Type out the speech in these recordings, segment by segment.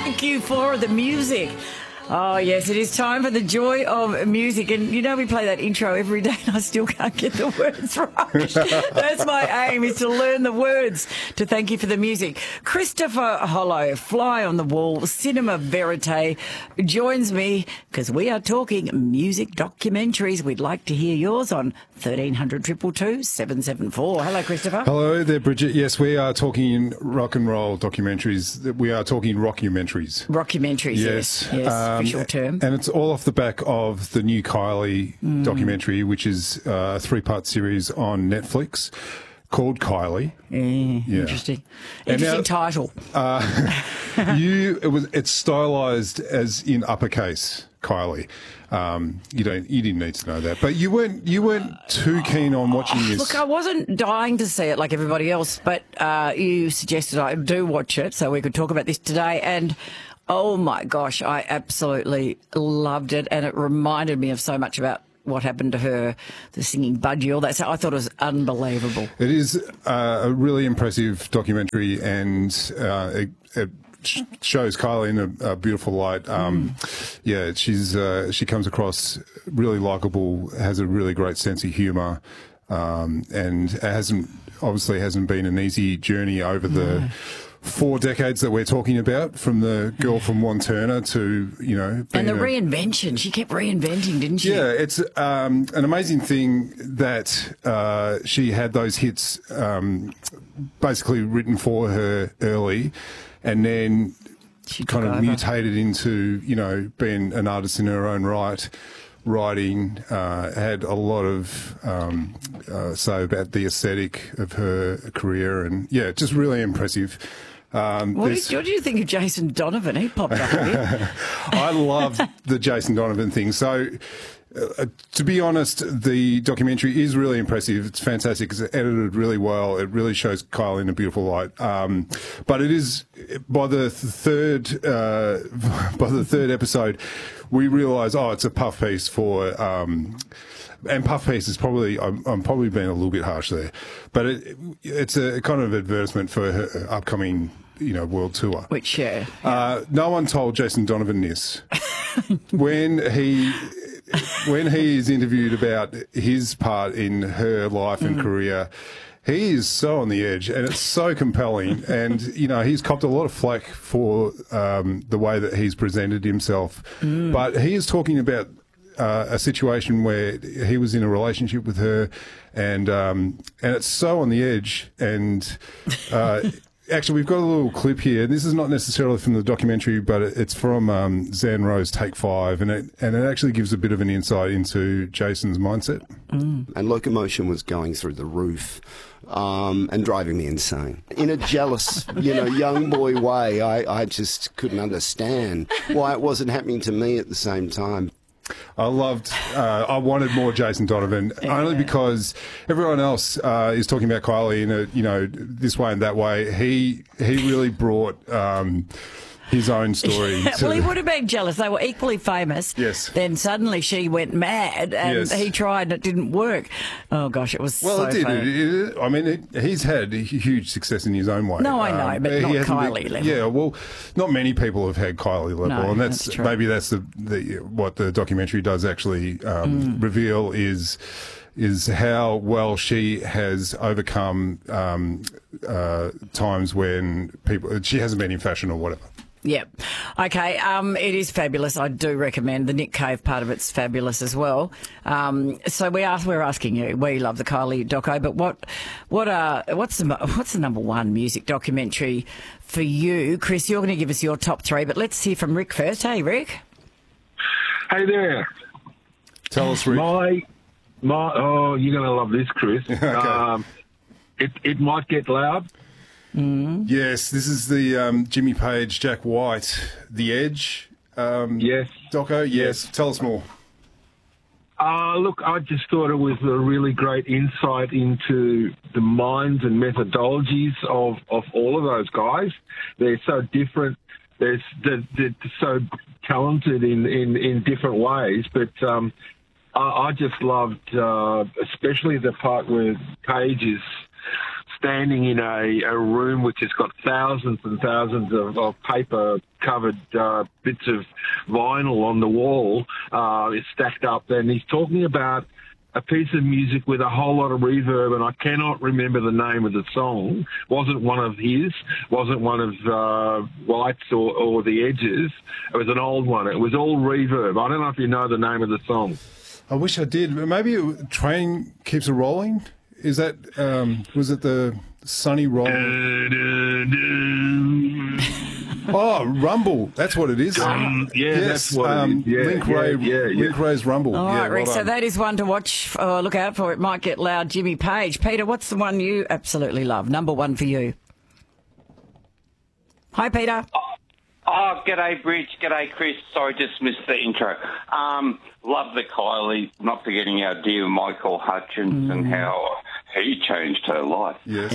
Thank you for the music. Oh, yes, it is time for the joy of music. And, you know, we play that intro every day and I still can't get the words right. That's my aim, is to learn the words to thank you for the music. Christopher Hollo, Fly on the Wall, Cinema Verite, joins me because we are talking music documentaries. We'd like to hear yours on 1300 222 774. Hello, Christopher. Hello there, Bridget. Yes, we are talking rock and roll documentaries. We are talking rockumentaries. Rockumentaries, yes. Official term. And it's all off the back of the new Kylie documentary, which is a 3-part series on Netflix called Kylie. Interesting. Interesting title. It's stylized as in uppercase, Kylie. You didn't need to know that, but you weren't too keen on watching this. Look, I wasn't dying to see it like everybody else, but you suggested I do watch it so we could talk about this today. And oh my gosh, I absolutely loved it, and it reminded me of so mumuch about what happened to her, the singing Budgie, all that. So I thought it was unbelievable. It is a really impressive documentary, and it shows Kylie in a beautiful light. Yeah, she comes across really likeable, has a really great sense of humour, and it hasn't been an easy journey over the 4 decades that we're talking about, from the girl from Wanturna to, and the reinvention. She kept reinventing, didn't she? Yeah, it's an amazing thing that she had those hits basically written for her early, and then she kind of mutated into, being an artist in her own right. Writing, had a lot of say about the aesthetic of her career, and just really impressive. What do you think of Jason Donovan? He popped up a bit. I love the Jason Donovan thing. So, to be honest, the documentary is really impressive. It's fantastic. It's edited really well. It really shows Kylie in a beautiful light. But it is by the third episode, we realise, it's a puff piece for. And puff piece is probably, I'm probably being a little bit harsh there, but it's a kind of advertisement for her upcoming, world tour. Which, no one told Jason Donovan this. When he is interviewed about his part in her life and career, he is so on the edge, and it's so compelling. And, he's copped a lot of flack for the way that he's presented himself. But he is talking about a situation where he was in a relationship with her, and it's so on the edge. And actually, we've got a little clip here. This is not necessarily from the documentary, but it's from Zan Rose Take 5, and it actually gives a bit of an insight into Jason's mindset. And locomotion was going through the roof. And driving me insane. In a jealous, young boy way, I just couldn't understand why it wasn't happening to me at the same time. I wanted more Jason Donovan, only because everyone else is talking about Kylie in this way and that way. He really brought his own story. Well, he would have been jealous. They were equally famous. Yes. Then suddenly she went mad, and he tried and it didn't work. Oh, gosh, it was so funny. I mean, he's had huge success in his own way. No, I know, but not Kylie level. Yeah, well, not many people have had Kylie level, no, and that's what the documentary does actually reveal is how well she has overcome times when she hasn't been in fashion or whatever. Yep. Okay. It is fabulous. I do recommend the Nick Cave part of it's fabulous as well. So we're asking you. We love the Kylie doco, but what's the number one music documentary for you, Chris? You're going to give us your top 3, but let's hear from Rick first. Hey, Rick. Hey there. Tell us, Rick. You're going to love this, Chris. Okay. It might get loud. Yes, this is the Jimmy Page, Jack White, The Edge yes. doco. Yes, tell us more. Look, I just thought it was a really great insight into the minds and methodologies of all of those guys. They're so different. They're so talented in different ways, but I just loved especially the part where Page is standing in a room which has got thousands and thousands of paper-covered bits of vinyl on the wall. It's stacked up, and he's talking about a piece of music with a whole lot of reverb, and I cannot remember the name of the song. Wasn't one of his, wasn't one of White's or The Edges. It was an old one. It was all reverb. I don't know if you know the name of the song. I wish I did. Maybe Train Keeps a Rolling? Is that, was it the Sunny Roll? Oh, Rumble. That's what it is. That's what it is. Link Ray's Rumble. All right, Rick, well so done. that is one to watch, look out for. It might get loud. Jimmy Page. Peter, what's the one you absolutely love? Number one for you. Hi, Peter. Oh, g'day, Bridge. G'day, Chris. Sorry, just missed the intro. Love the Kylie, not forgetting our dear Michael Hutchins and how he changed her life. Yes.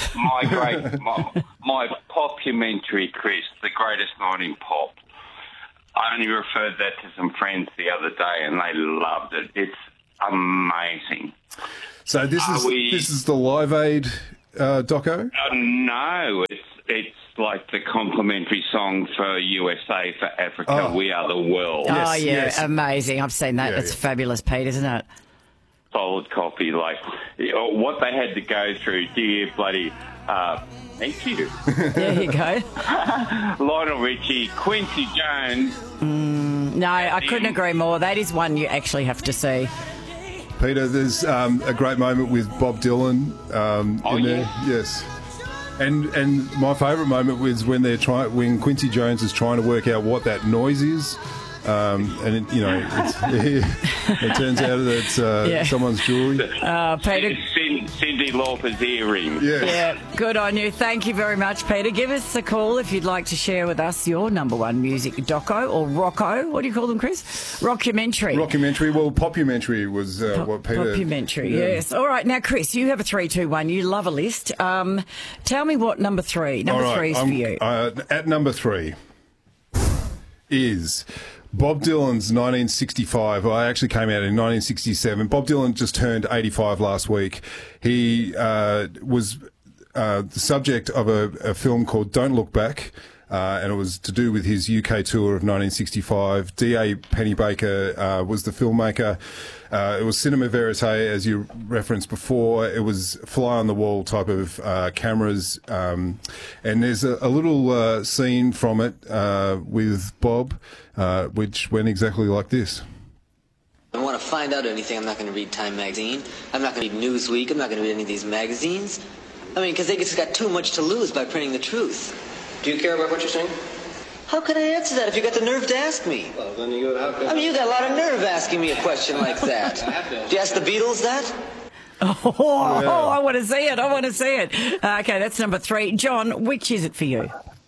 My popumentary, Chris, the greatest night in pop. I only referred that to some friends the other day, and they loved it. It's amazing. So this is the Live Aid doco? No, it's like the complimentary song for USA, for Africa. Oh. We are the world. Yes, oh, yeah, yes. amazing. I've seen that. Yeah, It's yeah. fabulous, Pete, isn't it? Solid copy, like what they had to go through. Dear bloody, thank you. There you go. Lionel Richie, Quincy Jones. No, I couldn't agree more. That is one you actually have to see. Peter, there's a great moment with Bob Dylan in there. yeah? Yes. And my favourite moment was when when Quincy Jones is trying to work out what that noise is. And it turns out that it's someone's jewellery. Peter. Cyndi Lauper's earring. Yes. Yeah, good on you. Thank you very much, Peter. Give us a call if you'd like to share with us your number one music doco or rocko. What do you call them, Chris? Rockumentary. Rockumentary. Well, popumentary was what Peter... Popumentary, yes. All right, now, Chris, you have a 3, 2, 1. You love a list. Tell me what number three. Number three is for you. At number 3 is... Bob Dylan's 1965. I actually came out in 1967. Bob Dylan just turned 85 last week. He was the subject of a film called Don't Look Back, and it was to do with his UK tour of 1965. D.A. Pennebaker was the filmmaker. It was cinema verite, as you referenced before. It was fly-on-the-wall type of cameras. And there's a little scene from it with Bob, which went exactly like this. If I want to find out anything, I'm not going to read Time Magazine. I'm not going to read Newsweek. I'm not going to read any of these magazines. I mean, because they just got too much to lose by printing the truth. Do you care about what you're saying? How can I answer that if you got the nerve to ask me? Well, then you have I mean, you got a lot of nerve asking me a question like that. Do you ask the Beatles that? Oh, I want to see it. I want to see it. Okay, that's number 3. John, which is it for you?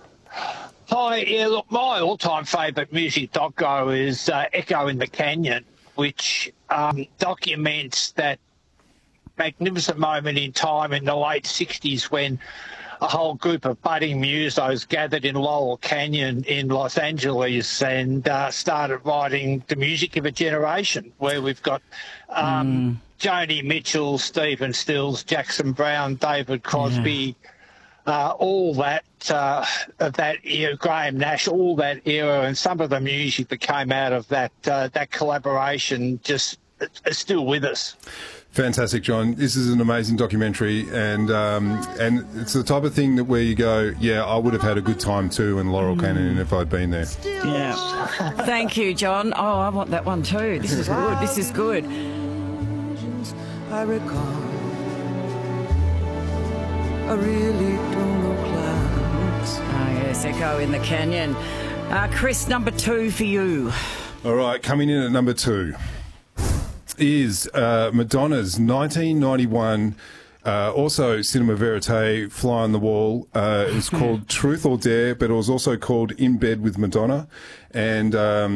Hi, yeah, look, my all-time favourite music doco is Echo in the Canyon, which documents that magnificent moment in time in the late 60s when a whole group of budding musos gathered in Laurel Canyon in Los Angeles and started writing the music of a generation, where we've got Joni Mitchell, Stephen Stills, Jackson Brown, David Crosby, all that of that era, Graham Nash, all that era, and some of the music that came out of that collaboration just is still with us. Fantastic, John. This is an amazing documentary, and it's the type of thing that where you go, yeah, I would have had a good time too in Laurel Canyon if I'd been there. Yeah. Thank you, John. Oh, I want that one too. This is good. This is good. I recall, I really don't know clouds. Oh, yes, Echo in the Canyon. Chris, number 2 for you. All right, coming in at number 2 is Madonna's 1991, also cinema verite, fly on the wall. It was called Truth or Dare, but it was also called In Bed with Madonna, and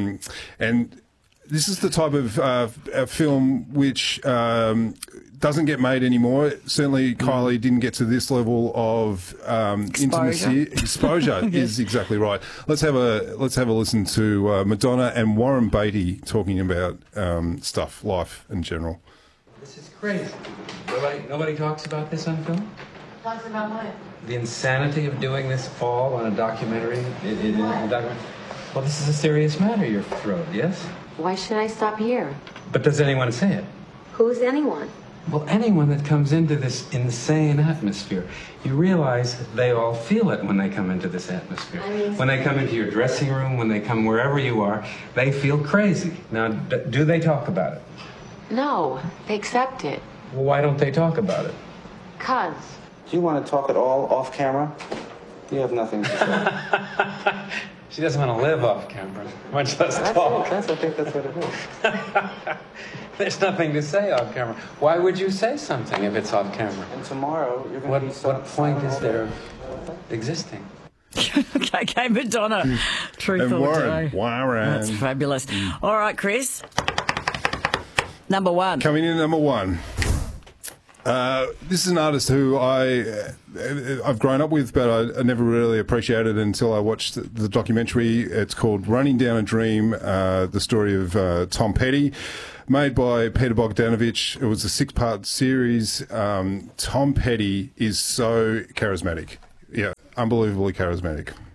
this is the type of a film which doesn't get made anymore. Certainly, Kylie didn't get to this level of intimacy. Exposure is exactly right. Let's have a listen to Madonna and Warren Beatty talking about stuff, life in general. This is Crazy. Nobody talks about this on film? Talks about what? The insanity of doing this all on a documentary. Well, this is a serious matter, your throat, yes? Why should I stop here? But does anyone say it? Who's anyone? Well, anyone that comes into this insane atmosphere, you realize they all feel it when they come into this atmosphere. When they come into your dressing room, when they come wherever you are, they feel crazy. Now, do they talk about it? No, they accept it. Well, why don't they talk about it? 'Cause. Do you want to talk at all off camera? You have nothing to say. She doesn't want to live off camera, much less talk. I think that's what it is. There's nothing to say off camera. Why would you say something if it's off camera? And tomorrow, you're going to be What point is there of existing? Okay, Madonna. Truth And or Warren. today. Warren. That's fabulous. All right, Chris. Number one. Coming in at number one. This is an artist who I've grown up with, but I never really appreciated until I watched the documentary. It's called Running Down a Dream, the story of Tom Petty, made by Peter Bogdanovich. It was a 6-part series. Tom Petty is so charismatic. Yeah, unbelievably charismatic.